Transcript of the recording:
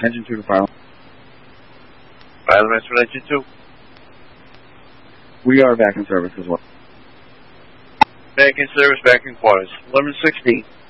Engine 2 to fire. Pilot for Engine 2. We are back in service as well. Back in service, back in quarters. 1116.